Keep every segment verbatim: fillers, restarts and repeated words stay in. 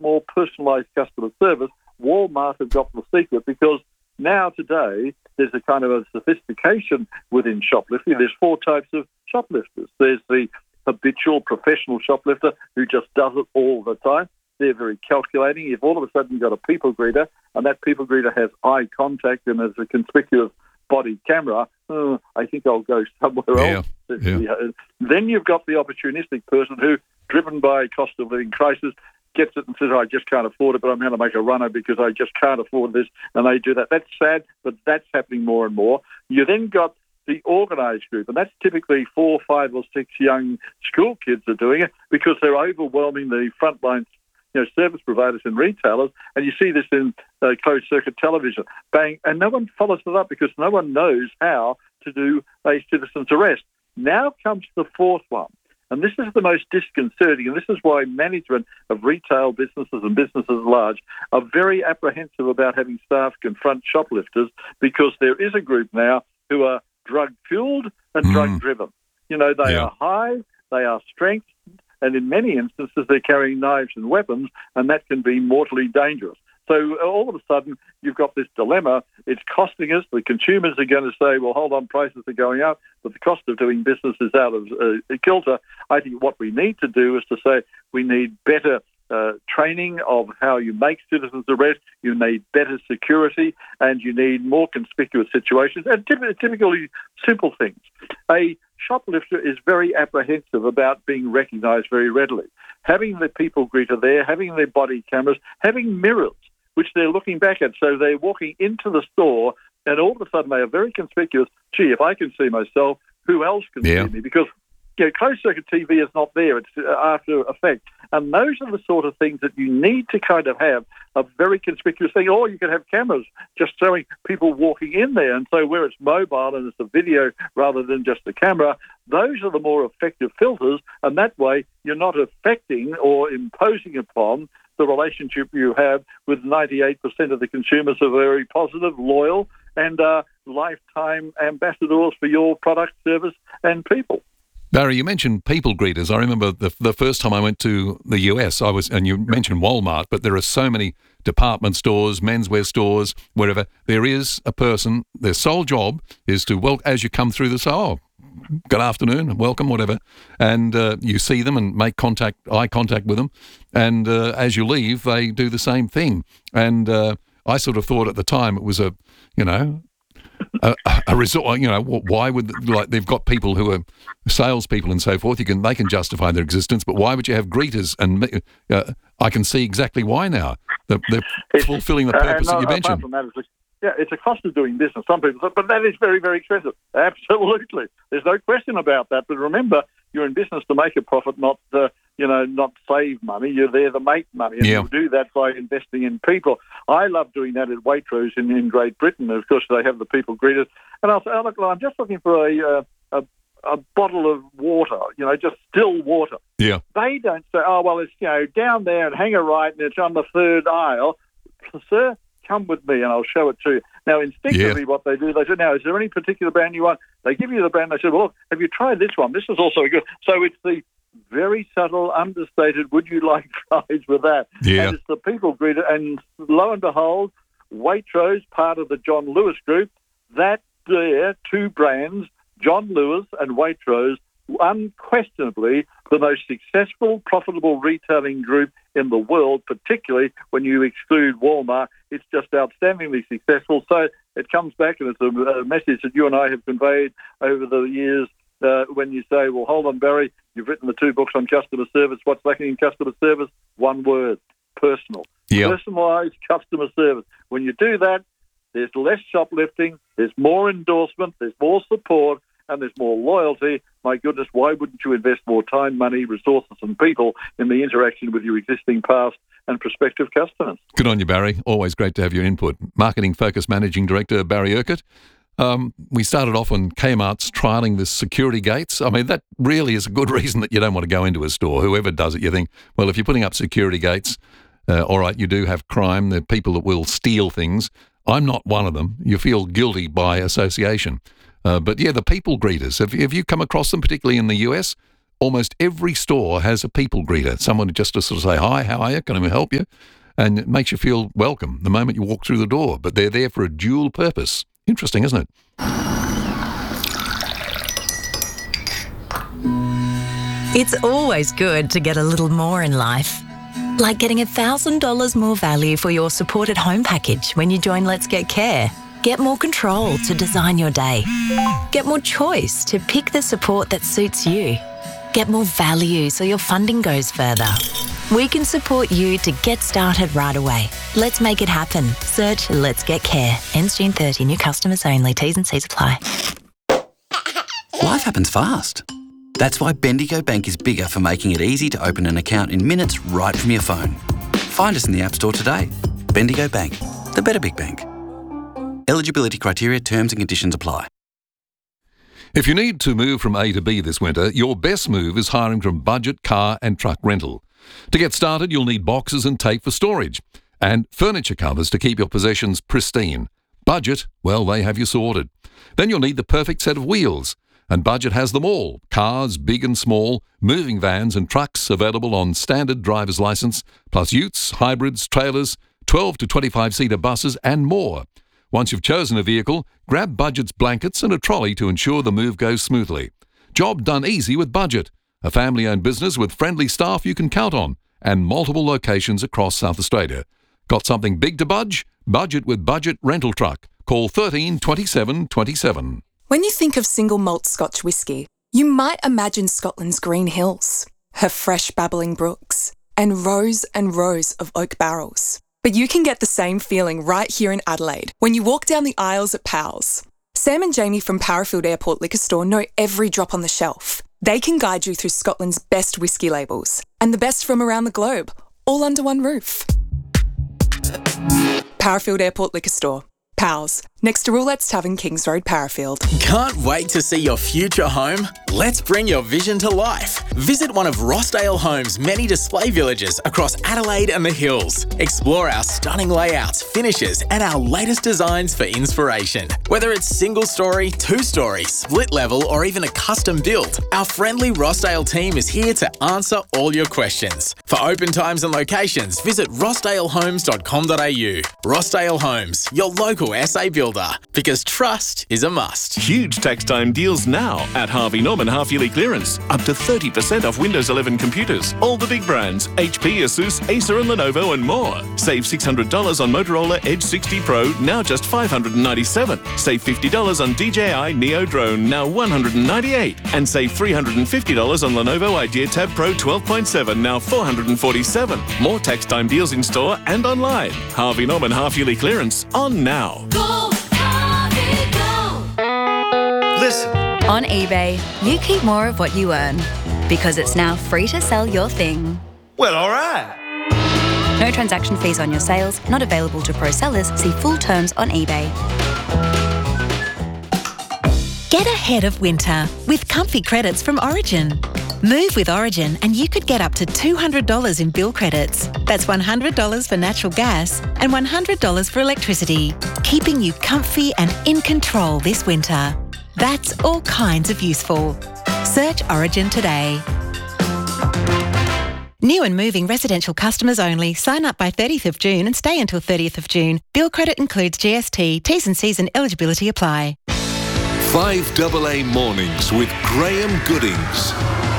more personalised customer service, Walmart have got the secret, because now today there's a kind of a sophistication within shoplifting. There's four types of shoplifters. There's the habitual professional shoplifter who just does it all the time. They're very calculating. If all of a sudden you've got a people greeter and that people greeter has eye contact and has a conspicuous body camera, uh, I think I'll go somewhere yeah, else. Yeah. Then you've got the opportunistic person who, driven by cost of living crisis, gets it and says, I just can't afford it, but I'm going to make a runner because I just can't afford this, and they do that. That's sad, but that's happening more and more. You then got the organised group, and that's typically four, five or six young school kids are doing it because they're overwhelming the frontline, you know, service providers and retailers, and you see this in uh, closed-circuit television. Bang, and no one follows it up because no one knows how to do a citizen's arrest. Now comes the fourth one, and this is the most disconcerting, and this is why management of retail businesses and businesses at large are very apprehensive about having staff confront shoplifters, because there is a group now who are drug-fueled and mm. drug-driven. You know, they yeah. are high, they are strength, and in many instances they're carrying knives and weapons, and that can be mortally dangerous. So all of a sudden you've got this dilemma. It's costing us. The consumers are going to say, well, hold on, prices are going up, but the cost of doing business is out of uh, kilter. I think what we need to do is to say we need better uh, training of how you make citizens arrest, you need better security, and you need more conspicuous situations, and typically simple things. A shoplifter is very apprehensive about being recognised very readily. Having the people greeter there, having their body cameras, having mirrors, which they're looking back at. So they're walking into the store, and all of a sudden they are very conspicuous. Gee, if I can see myself, who else can yeah. see me? Because, you know, closed-circuit T V is not there. It's after effect. And those are the sort of things that you need to kind of have a very conspicuous thing. Or you could have cameras just showing people walking in there. And so where it's mobile and it's a video rather than just a camera, those are the more effective filters. And that way you're not affecting or imposing upon the relationship you have with ninety-eight percent of the consumers are very positive, loyal, and uh, lifetime ambassadors for your product, service, and people. Barry, you mentioned people greeters. I remember the the first time I went to the U S, I was, and you mentioned Walmart, but there are so many department stores, menswear stores, wherever. There is a person, their sole job is to, well, as you come through the store, oh, good afternoon, welcome, whatever, and uh, you see them and make contact, eye contact with them, and uh, as you leave, they do the same thing. And uh, I sort of thought at the time it was a, you know, a, a resort. You know, why would, like, they've got people who are salespeople and so forth. You can they can justify their existence, but why would you have greeters? And uh, I can see exactly why now. They're, they're fulfilling the purpose uh, no, that you mentioned. That is, yeah, it's a cost of doing business. Some people say, but that is very, very expensive. Absolutely, there's no question about that. But remember, you're in business to make a profit, not uh, you know, not save money. You're there to make money, and yeah. you do that by investing in people. I love doing that at Waitrose in, in Great Britain. Of course, they have the people greeters, and I'll say, oh, look, I'm just looking for a, uh, a a bottle of water, you know, just still water. Yeah. They don't say, oh, well, it's, you know, down there and hang a right and it's on the third aisle. Sir, come with me and I'll show it to you. Now, instinctively, yeah. what they do, they say, now, is there any particular brand you want? They give you the brand. They say, well, look, have you tried this one? This is also good. So it's the very subtle, understated, would you like fries with that? Yeah. And it's the people greeter. And lo and behold, Waitrose, part of the John Lewis Group, that there, two brands, John Lewis and Waitrose, unquestionably the most successful, profitable retailing group in the world, particularly when you exclude Walmart. It's just outstandingly successful. So it comes back, and it's a, a message that you and I have conveyed over the years uh, when you say, well, hold on, Barry, you've written the two books on customer service. What's lacking in customer service? One word, personal. Yep. Personalised customer service. When you do that, there's less shoplifting, there's more endorsement, there's more support, and there's more loyalty. My goodness, why wouldn't you invest more time, money, resources, and people in the interaction with your existing past and prospective customers? Good on you, Barry. Always great to have your input. Marketing Focus Managing Director, Barry Urquhart. Um, we started off on Kmart's trialling the security gates. I mean, that really is a good reason that you don't want to go into a store. Whoever does it, you think, well, if you're putting up security gates, uh, all right, you do have crime. There are people that will steal things. I'm not one of them. You feel guilty by association. Uh, but yeah, the people greeters, have, have you come across them, particularly in the U S? almost every store has a people greeter, someone just to sort of say, hi, how are you? Can I help you? And it makes you feel welcome the moment you walk through the door, but they're there for a dual purpose. Interesting, isn't it? It's always good to get a little more in life. Like getting one thousand dollars more value for your supported home package when you join Let's Get Care. Get more control to design your day. Get more choice to pick the support that suits you. Get more value so your funding goes further. We can support you to get started right away. Let's make it happen. Search Let's Get Care. Ends June thirtieth. New customers only. T's and C's apply. Life happens fast. That's why Bendigo Bank is bigger for making it easy to open an account in minutes right from your phone. Find us in the App Store today. Bendigo Bank, the better big bank. Eligibility criteria, terms and conditions apply. If you need to move from A to B this winter, your best move is hiring from Budget Car and Truck Rental. To get started, you'll need boxes and tape for storage and furniture covers to keep your possessions pristine. Budget, well, they have you sorted. Then you'll need the perfect set of wheels. And Budget has them all. Cars, big and small, moving vans and trucks available on standard driver's license, plus utes, hybrids, trailers, twelve to twenty-five seater buses and more. Once you've chosen a vehicle, grab Budget's blankets and a trolley to ensure the move goes smoothly. Job done easy with Budget, a family-owned business with friendly staff you can count on and multiple locations across South Australia. Got something big to budge? Budget with Budget Rental Truck. Call thirteen twenty-seven twenty-seven. When you think of single malt Scotch whisky, you might imagine Scotland's green hills, her fresh babbling brooks, and rows and rows of oak barrels. But you can get the same feeling right here in Adelaide when you walk down the aisles at Powell's. Sam and Jamie from Parafield Airport Liquor Store know every drop on the shelf. They can guide you through Scotland's best whisky labels and the best from around the globe, all under one roof. Parafield Airport Liquor Store. Powell's, next to Roulette's Tavern, Kings Road, Parafield. Can't wait to see your future home? Let's bring your vision to life. Visit one of Rossdale Homes' many display villages across Adelaide and the Hills. Explore our stunning layouts, finishes, and our latest designs for inspiration. Whether it's single story, two story, split level, or even a custom build, our friendly Rossdale team is here to answer all your questions. For open times and locations, visit rossdale homes dot com dot a u. Rossdale Homes, your local S A builder, because trust is a must. Huge tax time deals now at Harvey Norman half-yearly clearance. Up to thirty percent off Windows eleven computers. All the big brands, H P, Asus, Acer and Lenovo and more. Save six hundred dollars on Motorola Edge sixty Pro, now just five hundred ninety-seven dollars. Save fifty dollars on D J I Neo Drone, now one hundred ninety-eight dollars. And save three hundred fifty dollars on Lenovo Idea Tab Pro twelve point seven, now four hundred forty-seven dollars. More tax time deals in store and online. Harvey Norman half-yearly clearance on now. Go, Harvey, go! Listen. On eBay, you keep more of what you earn because it's now free to sell your thing. Well, all right. No transaction fees on your sales, not available to pro sellers. See full terms on eBay. Get ahead of winter with comfy credits from Origin. Move with Origin and you could get up to two hundred dollars in bill credits. That's one hundred dollars for natural gas and one hundred dollars for electricity, keeping you comfy and in control this winter. That's all kinds of useful. Search Origin today. New and moving residential customers only. Sign up by thirtieth of June and stay until thirtieth of June. Bill credit includes G S T. T's and C's and eligibility apply. five A A Mornings with Graham Goodings.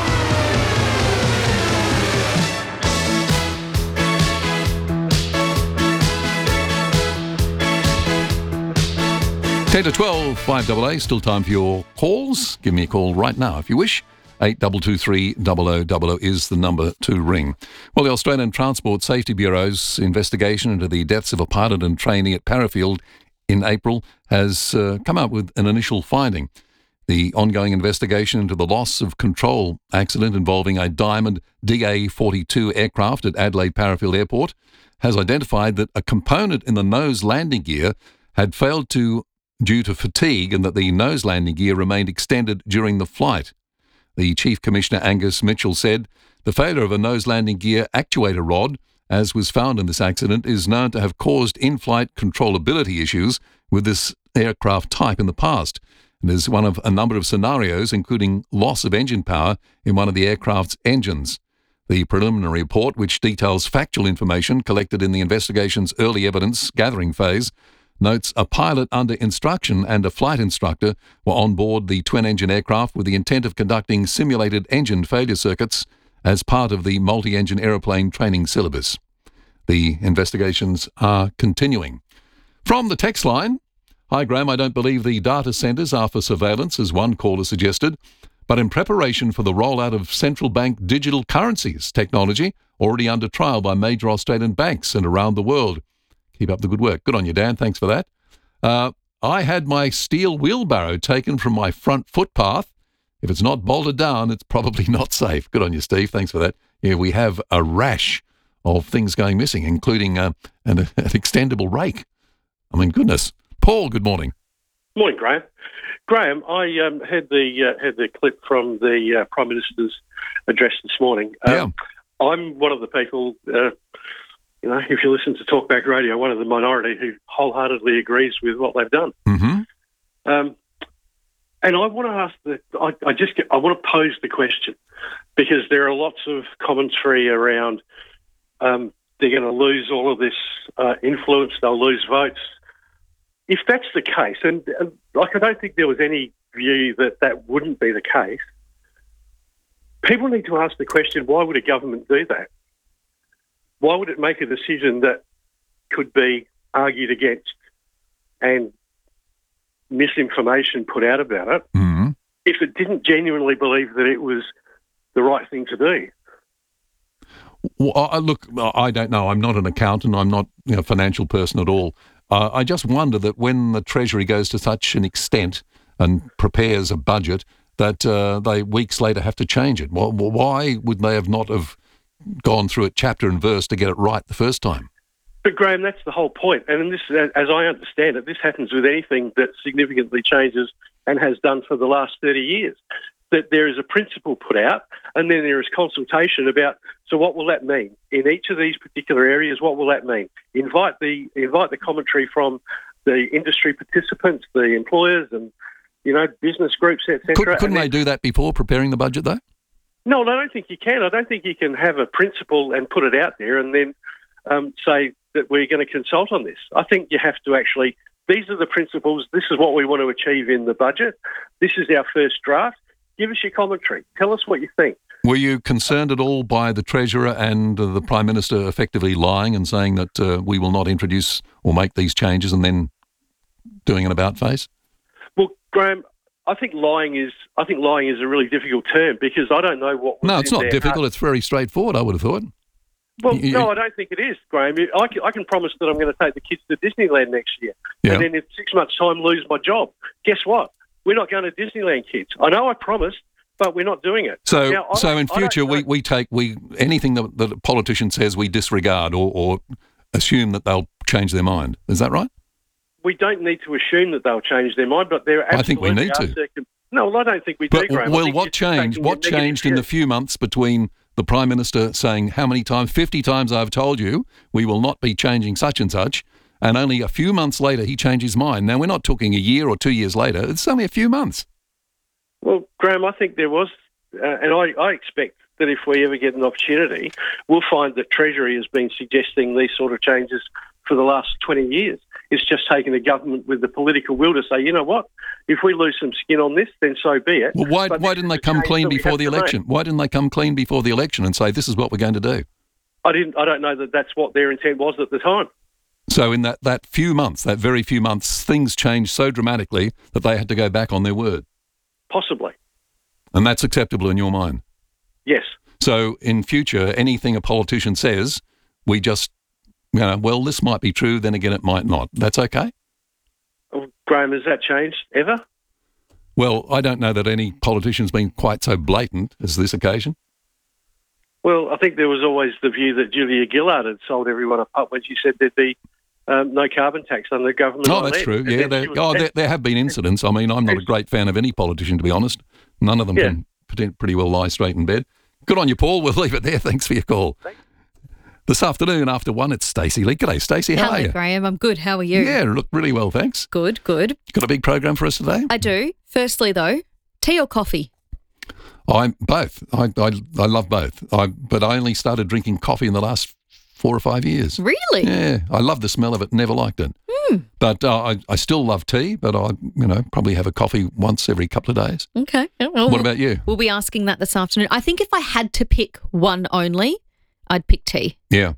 ten to twelve, five A A, still time for your calls. Give me a call right now if you wish. eight two two three, zero zero zero zero is the number to ring. Well, the Australian Transport Safety Bureau's investigation into the deaths of a pilot and trainee at Parafield in April has uh, come up with an initial finding. The ongoing investigation into the loss of control accident involving a Diamond D A forty-two aircraft at Adelaide Parafield Airport has identified that a component in the nose landing gear had failed to due to fatigue and that the nose landing gear remained extended during the flight. The Chief Commissioner Angus Mitchell said the failure of a nose landing gear actuator rod, as was found in this accident, is known to have caused in-flight controllability issues with this aircraft type in the past, and is one of a number of scenarios, including loss of engine power in one of the aircraft's engines. The preliminary report, which details factual information collected in the investigation's early evidence gathering phase, notes a pilot under instruction and a flight instructor were on board the twin-engine aircraft with the intent of conducting simulated engine failure circuits as part of the multi-engine aeroplane training syllabus. The investigations are continuing. From the text line, "Hi Graham, I don't believe the data centres are for surveillance, as one caller suggested, but in preparation for the rollout of central bank digital currencies technology already under trial by major Australian banks and around the world. Keep up the good work." Good on you, Dan. Thanks for that. Uh, I had my steel wheelbarrow taken from my front footpath. If it's not bolted down, it's probably not safe. Good on you, Steve. Thanks for that. Yeah, we have a rash of things going missing, including uh, an, an extendable rake. I mean, goodness. Paul, good morning. Morning, Graham. Graham, I um, had the uh, had the clip from the uh, Prime Minister's address this morning. Um, Yeah. I'm one of the people... Uh, You know, if you listen to Talkback Radio, one of the minority who wholeheartedly agrees with what they've done. Mm-hmm. Um, and I want to ask the, I, I just get, I want to pose the question, because there are lots of commentary around um, they're going to lose all of this uh, influence, they'll lose votes. If that's the case, and uh, like I don't think there was any view that that wouldn't be the case, people need to ask the question: why would a government do that? Why would it make a decision that could be argued against and misinformation put out about it Mm-hmm. if it didn't genuinely believe that it was the right thing to do? Well, I, look, I don't know. I'm not an accountant. I'm not you know, a financial person at all. Uh, I just wonder that when the Treasury goes to such an extent and prepares a budget, that uh, they weeks later have to change it. Well, why would they have not have gone through it chapter and verse to get it right the first time? But Graham, that's the whole point. And this, as I understand it, this happens with anything that significantly changes and has done for the last thirty years. That there is a principle put out, and then there is consultation about, so what will that mean? In each of these particular areas, what will that mean? Invite the invite the commentary from the industry participants, the employers and, you know, business groups, et cetera. Could, couldn't they do that before preparing the budget, though? No, I don't think you can. I don't think you can have a principle and put it out there and then um, say that we're going to consult on this. I think you have to actually, these are the principles, this is what we want to achieve in the budget, this is our first draft, give us your commentary, tell us what you think. Were you concerned at all by the Treasurer and uh, the Prime Minister effectively lying and saying that uh, we will not introduce or make these changes and then doing an about-face? Well, Graham, I think lying is I think lying is a really difficult term, because I don't know what was No, it's in not their difficult. heart. It's very straightforward, I would have thought. Well, You- no, I don't think it is, Graham. I can, I can promise that I'm going to take the kids to Disneyland next year, Yeah. and then in six months' time lose my job. Guess what? We're not going to Disneyland, kids. I know I promised, but we're not doing it. So, Now, I so don't- in I don't future, we, know- we take we anything that, that a politician says we disregard or, or assume that they'll change their mind. Is that right? we don't need to assume that they'll change their mind, but there I think we absolutely need are to. circum- No, well, I don't think we do, But Graham. I well, think what you're just changed? taking What a negative changed in the view. few months between the Prime Minister saying how many times, fifty times I've told you we will not be changing such and such, and only a few months later he changed his mind. Now we're not talking a year or two years later; it's only a few months. Well, Graham, I think there was, uh, and I, I expect that if we ever get an opportunity, we'll find that Treasury has been suggesting these sort of changes for the last twenty years. It's just taken a government with the political will to say, you know what, if we lose some skin on this, then so be it. Well, why But why this didn't is they a come change clean that we before have the to make. election? Why didn't they come clean before the election and say this is what we're going to do? I didn't. I don't know that that's what their intent was at the time. So in that, that few months, that very few months, things changed so dramatically that they had to go back on their word. Possibly. And that's acceptable in your mind? Yes. So in future, anything a politician says, we just, you know, well, this might be true, then again it might not. That's okay? Well, Graham, has that changed ever? Well, I don't know that any politician's been quite so blatant as this occasion. Well, I think there was always the view that Julia Gillard had sold everyone a pup when she said there'd be um, no carbon tax under government. Oh, on that's lead. true. And Yeah, then there, she was- oh, there, there have been incidents. I mean, I'm not a great fan of any politician, to be honest. None of them Yeah. can pretty, pretty well lie straight in bed. Good on you, Paul. We'll leave it there. Thanks for your call. This afternoon after one, it's Stacey Lee. G'day, Stacey. How Hello, are you? Graham. I'm good. How are you? Yeah, look really well, thanks. Good, good. Got a big program for us today? I do. Firstly, though, tea or coffee? I'm both. I, I I love both. I but I only started drinking coffee in the last four or five years. Really? Yeah, I love the smell of it. Never liked it. Mm. But uh, I I still love tea. But I you know probably have a coffee once every couple of days. Okay. Well, what about you? We'll be asking that this afternoon. I think if I had to pick one only, I'd pick tea. Yeah.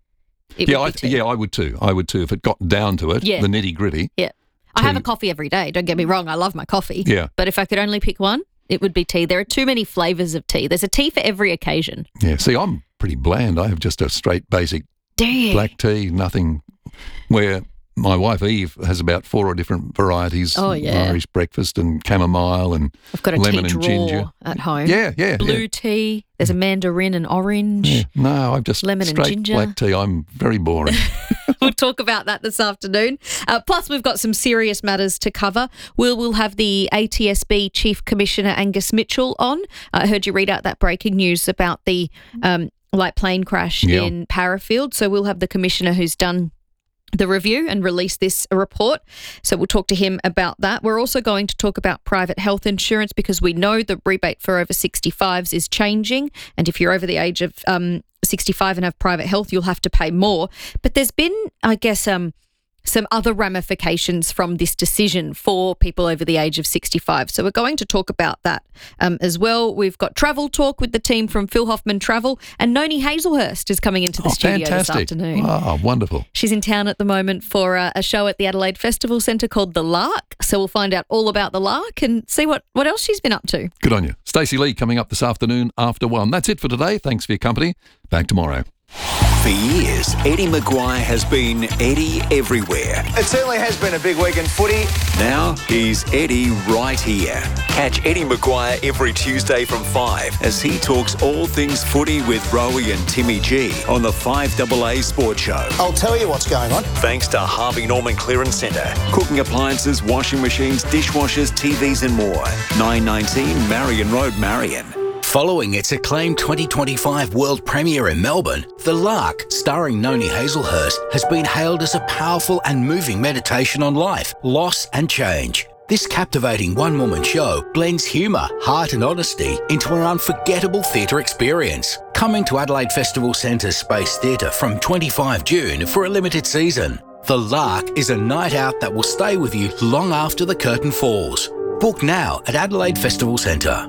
It yeah, would I, be tea. yeah, I would too. I would too if it got down to it. Yeah. The nitty gritty. Yeah. I have a coffee every day. Don't get me wrong. I love my coffee. Yeah. But if I could only pick one, it would be tea. There are too many flavours of tea. There's a tea for every occasion. Yeah. See, I'm pretty bland. I have just a straight basic Do you? black tea, nothing. Where my wife Eve has about four or different varieties. Oh, yeah. Irish breakfast and chamomile and I've got a lemon tea and drawer ginger. at home. Yeah, yeah. Blue yeah. tea. There's a mandarin and orange. Yeah. No, I've just Lemon and straight ginger. black tea. I'm very boring. We'll talk about that this afternoon. Uh, plus, we've got some serious matters to cover. We'll, we'll have the A T S B Chief Commissioner Angus Mitchell on. Uh, I heard you read out that breaking news about the um, light plane crash Yeah. in Parafield. So we'll have the Commissioner who's done the review and release this report. So we'll talk to him about that. We're also going to talk about private health insurance because we know the rebate for over sixty-fives is changing. And if you're over the age of um, sixty-five and have private health, you'll have to pay more. But there's been, I guess, um, some other ramifications from this decision for people over the age of sixty-five. So we're going to talk about that um, as well. We've got travel talk with the team from Phil Hoffman Travel, and Noni Hazelhurst is coming into the Oh, studio fantastic. this afternoon. Oh, wonderful. She's in town at the moment for uh, a show at the Adelaide Festival Centre called The Lark. So we'll find out all about The Lark and see what, what else she's been up to. Good on you. Stacey Lee coming up this afternoon after one. That's it for today. Thanks for your company. Back tomorrow. For years, Eddie Maguire has been Eddie everywhere. It certainly has been a big week in footy. Now he's Eddie right here. Catch Eddie Maguire every Tuesday from five as he talks all things footy with Rowie and Timmy G on the five A A Sports Show. I'll tell you what's going on. Thanks to Harvey Norman Clearance Centre. Cooking appliances, washing machines, dishwashers, T Vs and more. nine nineteen Marion Road, Marion. Following its acclaimed twenty twenty-five world premiere in Melbourne, The Lark, starring Noni Hazelhurst, has been hailed as a powerful and moving meditation on life, loss and change. This captivating one-woman show blends humour, heart and honesty into an unforgettable theatre experience. Coming to Adelaide Festival Centre's Space Theatre from twenty-fifth of June for a limited season. The Lark is a night out that will stay with you long after the curtain falls. Book now at Adelaide Festival Centre.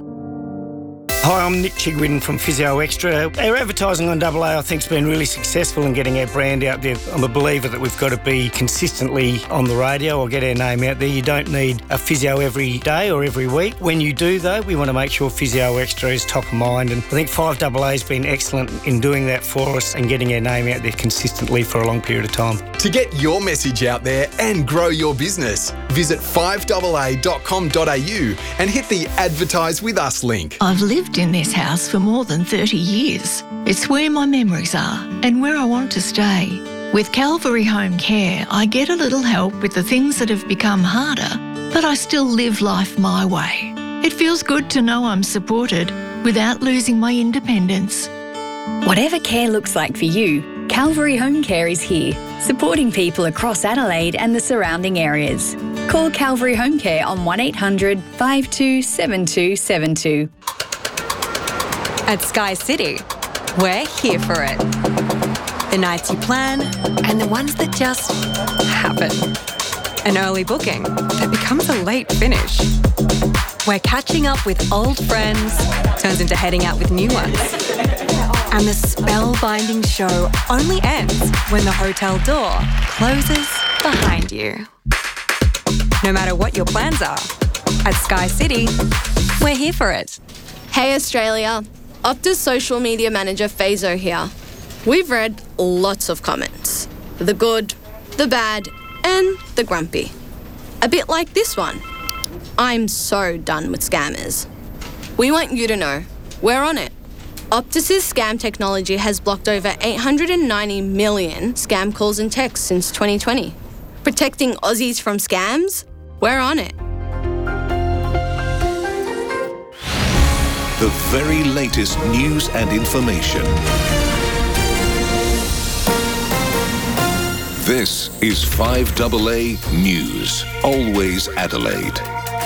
Hi, I'm Nick Chigwin from Physio Extra. Our advertising on Double A, I think, has been really successful in getting our brand out there. I'm a believer that we've got to be consistently on the radio or get our name out there. You don't need a physio every day or every week. When you do, though, we want to make sure Physio Extra is top of mind. And I think five A A has been excellent in doing that for us and getting our name out there consistently for a long period of time. To get your message out there and grow your business, visit five A A dot com dot a u and hit the Advertise With Us link. I've lived in this house for more than thirty years. It's where my memories are and where I want to stay. With Calvary Home Care, I get a little help with the things that have become harder, but I still live life my way. It feels good to know I'm supported without losing my independence. Whatever care looks like for you, Calvary Home Care is here, supporting people across Adelaide and the surrounding areas. Call Calvary Home Care on one eight hundred five two seven two seven two. At Sky City, we're here for it. The nights you plan and the ones that just happen. An early booking that becomes a late finish. Where catching up with old friends turns into heading out with new ones. And the spellbinding show only ends when the hotel door closes behind you. No matter what your plans are, at Sky City, we're here for it. Hey Australia, Optus social media manager Fazo here. We've read lots of comments. The good, the bad, and the grumpy. A bit like this one. I'm so done with scammers. We want you to know, we're on it. Optus's scam technology has blocked over eight hundred ninety million scam calls and texts since twenty twenty. Protecting Aussies from scams? We're on it. The very latest news and information. This is five A A News. Always Adelaide.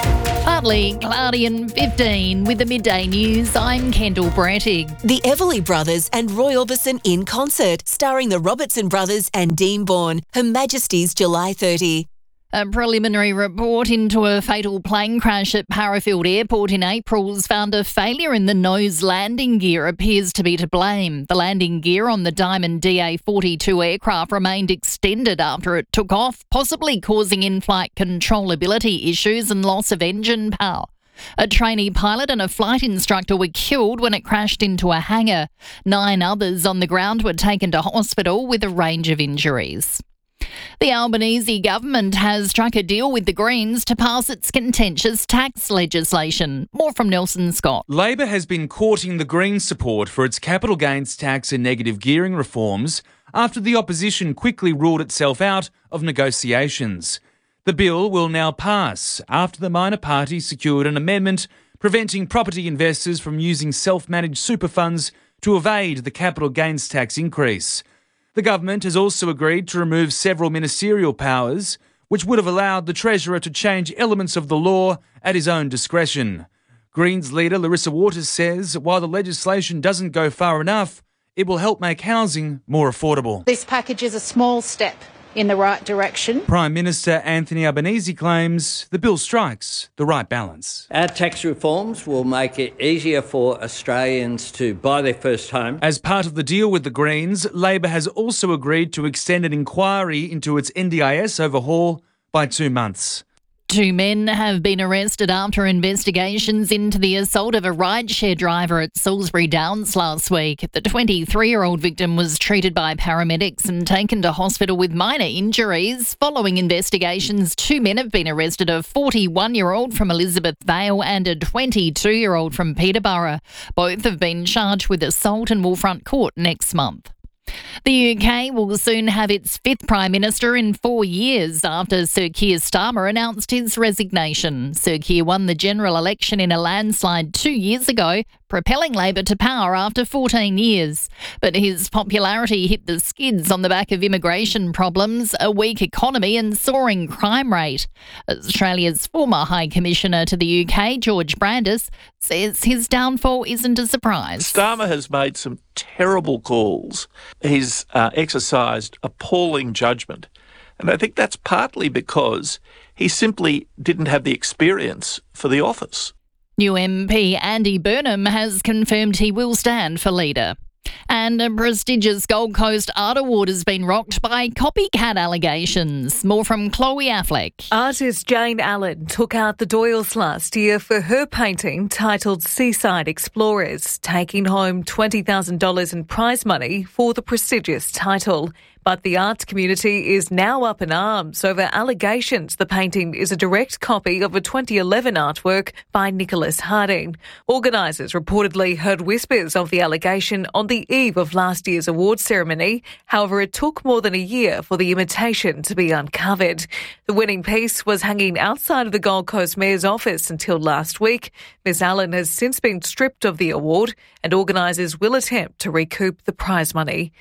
Partly cloudy and fifteen. With the midday news, I'm Kendall Brattig. The Everly Brothers and Roy Orbison in concert, starring the Robertson Brothers and Dean Bourne. Her Majesty's July thirtieth. A preliminary report into a fatal plane crash at Parafield Airport in April has found a failure in the nose landing gear appears to be to blame. The landing gear on the Diamond D A forty-two aircraft remained extended after it took off, possibly causing in-flight controllability issues and loss of engine power. A trainee pilot and a flight instructor were killed when it crashed into a hangar. Nine others on the ground were taken to hospital with a range of injuries. The Albanese government has struck a deal with the Greens to pass its contentious tax legislation. More from Nelson Scott. Labor has been courting the Greens' support for its capital gains tax and negative gearing reforms after the opposition quickly ruled itself out of negotiations. The bill will now pass after the minor party secured an amendment preventing property investors from using self-managed super funds to evade the capital gains tax increase. The government has also agreed to remove several ministerial powers, which would have allowed the Treasurer to change elements of the law at his own discretion. Greens leader Larissa Waters says while the legislation doesn't go far enough, it will help make housing more affordable. This package is a small step in the right direction. Prime Minister Anthony Albanese claims the bill strikes the right balance. Our tax reforms will make it easier for Australians to buy their first home. As part of the deal with the Greens, Labor has also agreed to extend an inquiry into its N D I S overhaul by two months. Two men have been arrested after investigations into the assault of a rideshare driver at Salisbury Downs last week. The twenty-three-year-old victim was treated by paramedics and taken to hospital with minor injuries. Following investigations, two men have been arrested, a forty-one-year-old from Elizabeth Vale and a twenty-two-year-old from Peterborough. Both have been charged with assault and will front court next month. The U K will soon have its fifth Prime Minister in four years after Sir Keir Starmer announced his resignation. Sir Keir won the general election in a landslide two years ago, propelling Labor to power after fourteen years. But his popularity hit the skids on the back of immigration problems, a weak economy and soaring crime rate. Australia's former High Commissioner to the U K, George Brandis, says his downfall isn't a surprise. Starmer has made some terrible calls. He's uh, exercised appalling judgment. And I think that's partly because he simply didn't have the experience for the office. New M P Andy Burnham has confirmed he will stand for leader. And a prestigious Gold Coast art award has been rocked by copycat allegations. More from Chloe Affleck. Artist Jane Allen took out the Doyles last year for her painting titled Seaside Explorers, taking home twenty thousand dollars in prize money for the prestigious title. But the arts community is now up in arms over allegations the painting is a direct copy of a twenty eleven artwork by Nicholas Harding. Organisers reportedly heard whispers of the allegation on the eve of last year's awards ceremony. However, it took more than a year for the imitation to be uncovered. The winning piece was hanging outside of the Gold Coast Mayor's office until last week. Miss Allen has since been stripped of the award, and organisers will attempt to recoup the prize money.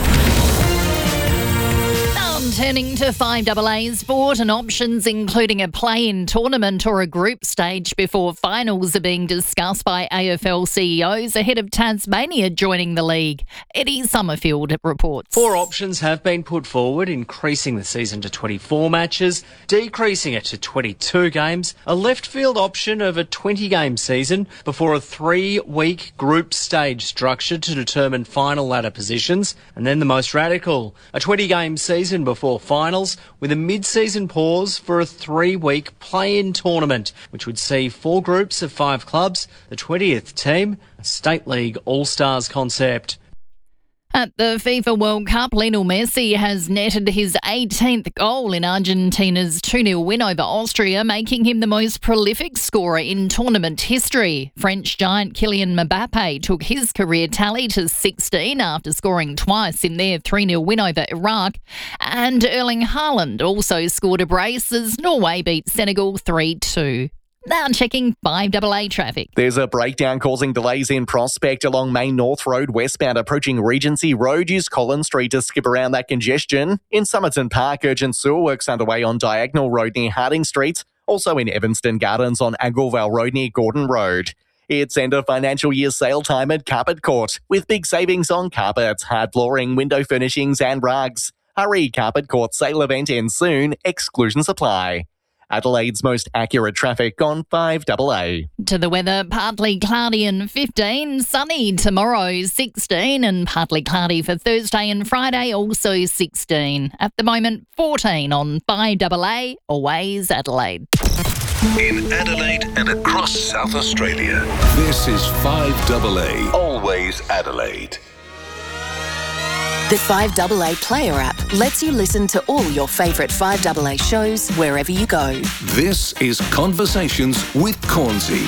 Turning to five A A sport and options including a play-in tournament or a group stage before finals are being discussed by A F L C E Os ahead of Tasmania joining the league. Eddie Summerfield reports. Four options have been put forward, increasing the season to twenty-four matches, decreasing it to twenty-two games, a left field option of a twenty-game season before a three-week group stage structure to determine final ladder positions, and then the most radical, a twenty-game season before finals with a mid-season pause for a three-week play-in tournament, which would see four groups of five clubs, the twentieth team, a State League All-Stars concept. At the FIFA World Cup, Lionel Messi has netted his eighteenth goal in Argentina's two nil win over Austria, making him the most prolific scorer in tournament history. French giant Kylian Mbappe took his career tally to sixteen after scoring twice in their three nil win over Iraq. And Erling Haaland also scored a brace as Norway beat Senegal three two. Now checking five A A traffic. There's a breakdown causing delays in Prospect along Main North Road westbound approaching Regency Road. Use Collins Street to skip around that congestion. In Somerton Park, urgent sewer works underway on Diagonal Road near Harding Street. Also in Evanston Gardens on Agglevale Road near Gordon Road. It's end of financial year sale time at Carpet Court with big savings on carpets, hard flooring, window furnishings and rugs. Hurry, Carpet Court sale event ends soon. Exclusions apply. Adelaide's most accurate traffic on five A A. To the weather, partly cloudy and fifteen, sunny tomorrow sixteen, and partly cloudy for Thursday and Friday also sixteen. At the moment, fourteen on five A A, always Adelaide. In Adelaide and across South Australia, this is five A A, always Adelaide. The five A A Player app lets you listen to all your favourite five A A shows wherever you go. This is Conversations with Cornsey.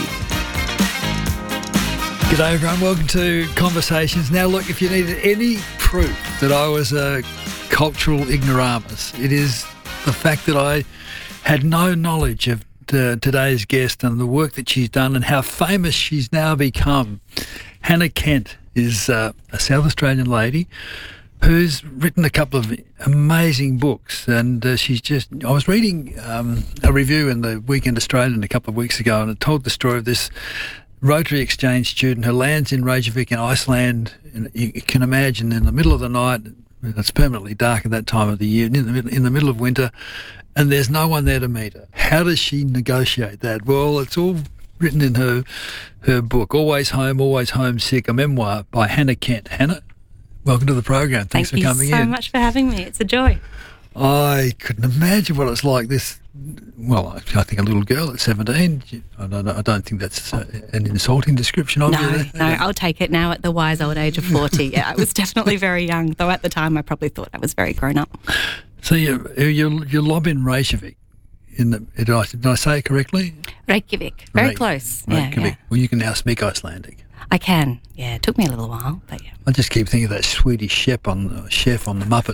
G'day everyone, welcome to Conversations. Now look, if you needed any proof that I was a cultural ignoramus, it is the fact that I had no knowledge of uh, today's guest and the work that she's done and how famous she's now become. Hannah Kent is uh, a South Australian lady who's written a couple of amazing books, and uh, she's just... I was reading um, a review in the Weekend Australian a couple of weeks ago, and it told the story of this Rotary Exchange student who lands in Reykjavik in Iceland, and you can imagine in the middle of the night, it's permanently dark at that time of the year, in the, middle, in the middle of winter, and there's no one there to meet her. How does she negotiate that? Well, it's all written in her her book, Always Home, Always Homesick, a memoir by Hannah Kent. Hannah, welcome to the program. Thanks Thank for coming in. Thank you so much for having me. It's a joy. I couldn't imagine what it's like this. Well, I think a little girl at seventeen. I don't, I don't think that's uh, an insulting description of no, you. No, no, I'll take it now at the wise old age of forty. Yeah, I was definitely very young, though at the time I probably thought I was very grown up. So you you you lob in Reykjavik. In the, did, I, did I say it correctly? Reykjavik. Very Re- close. Reykjavik. Yeah, yeah. Well, you can now speak Icelandic. I can. Yeah, it took me a little while, but yeah. I just keep thinking of that Swedish chef on uh, chef on the Muppet.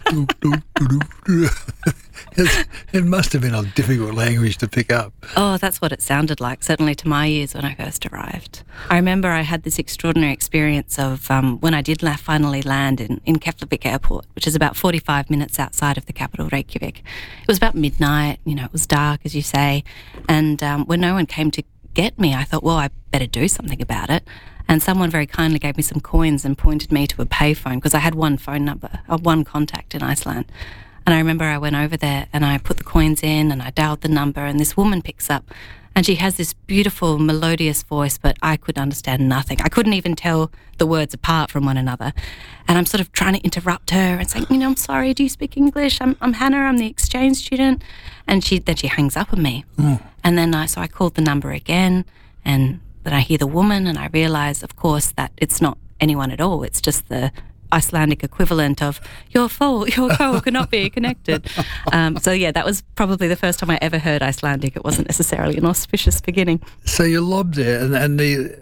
It must have been a difficult language to pick up. Oh, that's what it sounded like, certainly to my ears when I first arrived. I remember I had this extraordinary experience of um, when I did la- finally land in, in Keflavik Airport, which is about forty-five minutes outside of the capital, Reykjavik. It was about midnight, you know, it was dark, as you say, and um, when no one came to get me, I thought, well, I better do something about it. And someone very kindly gave me some coins and pointed me to a payphone because I had one phone number, uh, one contact in Iceland. And I remember I went over there and I put the coins in and I dialed the number, and this woman picks up and she has this beautiful melodious voice, but I could understand nothing. I couldn't even tell the words apart from one another. And I'm sort of trying to interrupt her and saying, you know, I'm sorry, do you speak English? I'm, I'm Hannah, I'm the exchange student. And she then she hangs up on me. Mm. And then I, so I called the number again, and then I hear the woman and I realise, of course, that it's not anyone at all. It's just the Icelandic equivalent of your phone, your call cannot be connected. Um, so yeah, that was probably the first time I ever heard Icelandic. It wasn't necessarily an auspicious beginning. So you're lobbed there, and, and the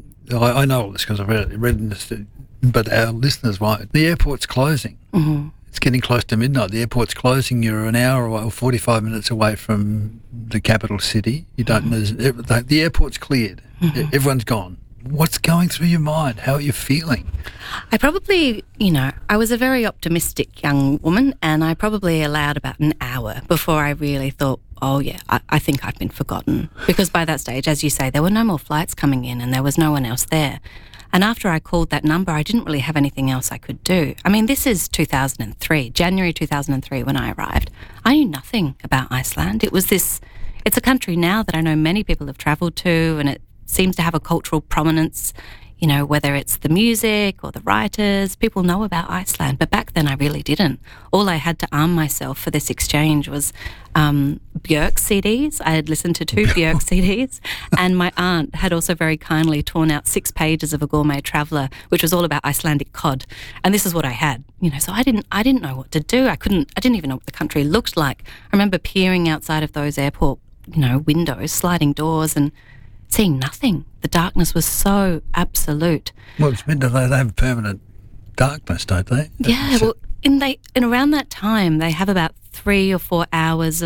I, I know all this because I've read, read this, but our listeners won't. The airport's closing. Mm-hmm. It's getting close to midnight. The airport's closing. You're an hour away, or forty-five minutes away from the capital city. You don't know. Mm-hmm. The airport's cleared. Mm-hmm. Everyone's gone. What's going through your mind? How are you feeling? I probably, you know, I was a very optimistic young woman, and I probably allowed about an hour before I really thought, oh yeah, I, I think I've been forgotten. Because by that stage, as you say, there were no more flights coming in and there was no one else there. And after I called that number, I didn't really have anything else I could do. I mean, this is two thousand three, January two thousand three when I arrived. I knew nothing about Iceland. It was this, it's a country now that I know many people have travelled to, and it seems to have a cultural prominence, you know, whether it's the music or the writers, people know about Iceland. But back then I really didn't. All I had to arm myself for this exchange was um, Björk C Ds. I had listened to two Björk C Ds, and my aunt had also very kindly torn out six pages of A Gourmet Traveller, which was all about Icelandic cod. And this is what I had, you know, so I didn't, I didn't know what to do. I couldn't, I didn't even know what the country looked like. I remember peering outside of those airport, you know, windows, sliding doors, and seeing nothing. The darkness was so absolute. Well, it's meant to they have permanent darkness, don't they? Yeah, so, well, in they in around that time they have about three or four hours of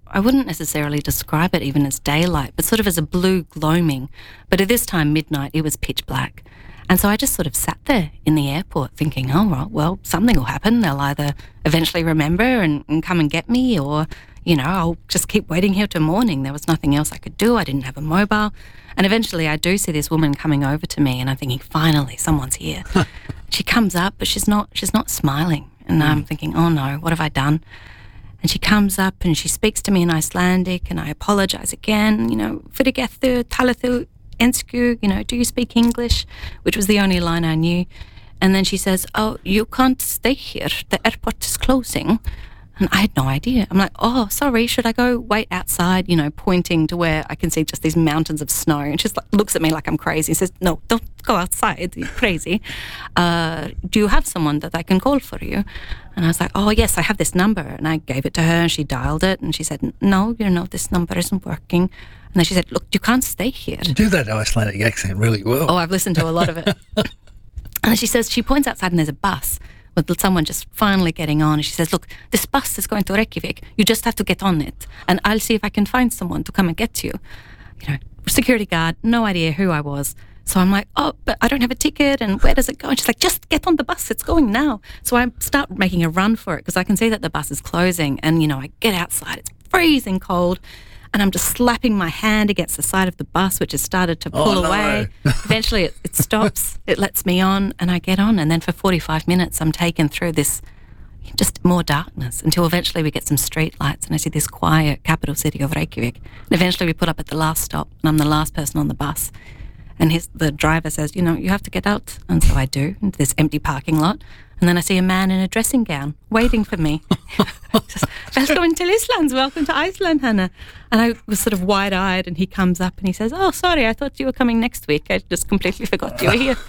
I wouldn't necessarily describe it even as daylight, but sort of as a blue gloaming. But at this time, midnight, it was pitch black. And so I just sort of sat there in the airport thinking, oh, right, well, something will happen. They'll either eventually remember and, and come and get me, or, you know, I'll just keep waiting here till morning. There was nothing else I could do. I didn't have a mobile. And eventually I do see this woman coming over to me, and I'm thinking, finally, someone's here. She comes up, but she's not, she's not smiling. And I'm thinking, oh no, what have I done? And she comes up and she speaks to me in Icelandic, and I apologise again, you know, fyrirgefðu, talathu ensku, you know, do you speak English? Which was the only line I knew. And then she says, oh, you can't stay here. The airport is closing. And I had no idea. I'm like, oh, sorry, should I go wait outside, you know, pointing to where I can see just these mountains of snow. And she just like, looks at me like I'm crazy and says, no, don't go outside, you're crazy. Uh, do you have someone that I can call for you? And I was like, oh, yes, I have this number. And I gave it to her, and she dialed it, and she said, no, you know, this number isn't working. And then she said, look, you can't stay here. You do that Icelandic accent really well. Oh, I've listened to a lot of it. And she says, she points outside and there's a bus with someone just finally getting on. And she says, look, this bus is going to Reykjavik. You just have to get on it. And I'll see if I can find someone to come and get you. You know, security guard, no idea who I was. So I'm like, oh, but I don't have a ticket, and where does it go? And she's like, just get on the bus, it's going now. So I start making a run for it because I can see that the bus is closing. And, you know, I get outside, it's freezing cold, and I'm just slapping my hand against the side of the bus, which has started to pull oh, no. away. Eventually it, it stops, it lets me on, and I get on. And then for forty-five minutes, I'm taken through this, just more darkness, until eventually we get some street lights, and I see this quiet capital city of Reykjavik. And eventually we put up at the last stop, and I'm the last person on the bus. And his, the driver says, you know, you have to get out. And so I do, into this empty parking lot. And then I see a man in a dressing gown waiting for me. Says, welcome to Iceland, welcome to Iceland, Hannah. And I was sort of wide-eyed, and he comes up and he says, oh, sorry, I thought you were coming next week. I just completely forgot you were here.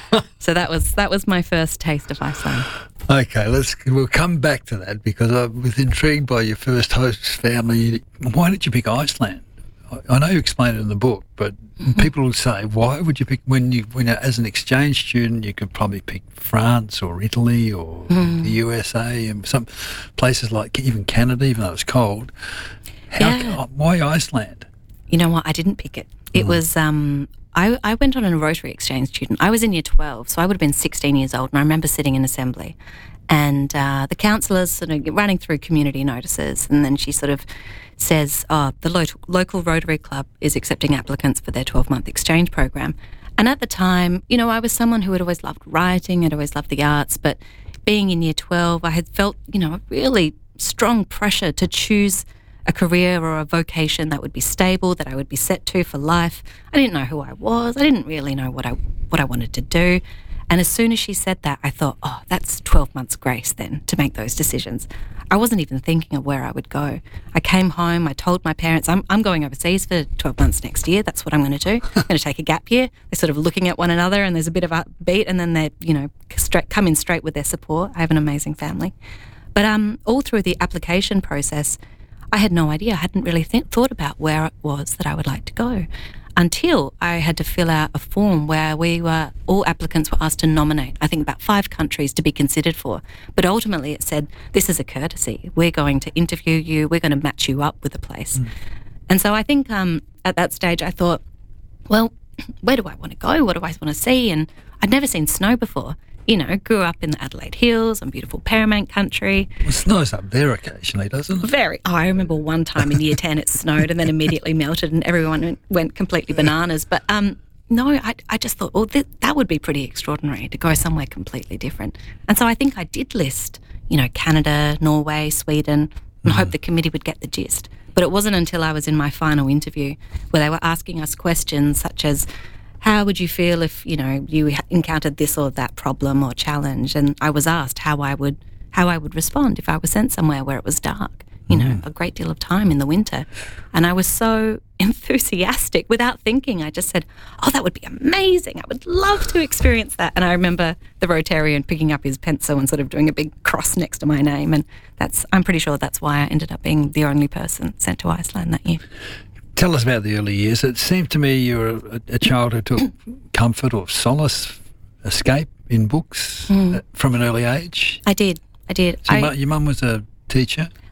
So that was that was my first taste of Iceland. Okay, let's we'll come back to that, because I was intrigued by your first host family. Why did you pick Iceland? I know you explained it in the book, but mm-hmm. people will say, why would you pick, when you, when as an exchange student, you could probably pick France or Italy or mm. the U S A and some places like even Canada, even though it's cold. How, yeah. Why Iceland? You know what? I didn't pick it. It mm. was, um, I, I went on a Rotary exchange student. I was in year twelve, so I would have been sixteen years old, and I remember sitting in assembly. And uh, the counsellor's sort of running through community notices, and then she sort of says, oh, the lo- local Rotary Club is accepting applicants for their twelve-month exchange program. And at the time, you know, I was someone who had always loved writing, had always loved the arts, but being in year twelve, I had felt, you know, a really strong pressure to choose a career or a vocation that would be stable, that I would be set to for life. I didn't know who I was. I didn't really know what I what I wanted to do. And as soon as she said that, I thought, oh, that's twelve months grace then to make those decisions. I wasn't even thinking of where I would go. I came home, I told my parents, I'm, I'm going overseas for twelve months next year. That's what I'm going to do. I'm going to take a gap year. They're sort of looking at one another, and there's a bit of a beat, and then they, you know, straight, come in straight with their support. I have an amazing family. But um, all through the application process, I had no idea. I hadn't really th- thought about where it was that I would like to go, until I had to fill out a form where we were, all applicants were asked to nominate, I think about five countries to be considered for. But ultimately it said, this is a courtesy. We're going to interview you. We're going to match you up with a place. Mm. And so I think um, at that stage I thought, well, where do I want to go? What do I want to see? And I'd never seen snow before. You know, grew up in the Adelaide Hills on beautiful Paramount country. It snows up there occasionally, doesn't it? Very. Oh, I remember one time in year ten it snowed and then immediately melted and everyone went, went completely bananas. But um, no, I, I just thought, well, th- that would be pretty extraordinary to go somewhere completely different. And so I think I did list, you know, Canada, Norway, Sweden, and mm. hope the committee would get the gist. But it wasn't until I was in my final interview where they were asking us questions such as, how would you feel if, you know, you encountered this or that problem or challenge? And I was asked how I would how I would respond if I was sent somewhere where it was dark, you know, mm. a great deal of time in the winter. And I was so enthusiastic without thinking. I just said, oh, that would be amazing. I would love to experience that. And I remember the Rotarian picking up his pencil and sort of doing a big cross next to my name. And that's I'm pretty sure that's why I ended up being the only person sent to Iceland that year. Tell us about the early years. It seemed to me you were a, a child who took comfort or solace, escape in books mm. from an early age. I did. I did. So I, your, mum, your mum was a teacher?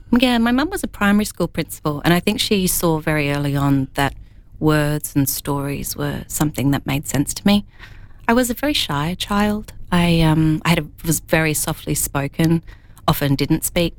Yeah, my mum was a primary school principal, and I think she saw very early on that words and stories were something that made sense to me. I was a very shy child. I um I had a, was very softly spoken, often didn't speak.